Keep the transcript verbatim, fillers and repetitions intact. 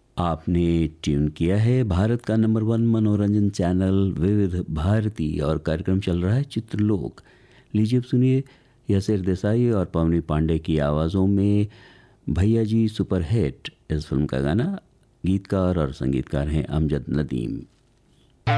आपने ट्यून किया है भारत का नंबर वन मनोरंजन चैनल विविध भारती और कार्यक्रम चल रहा है चित्रलोक। लीजिए अब सुनिए यशेर देसाई और पवनी पांडे की आवाज़ों में भैया जी सुपर हिट इस फिल्म का गाना। गीतकार और संगीतकार हैं अमजद नदीम।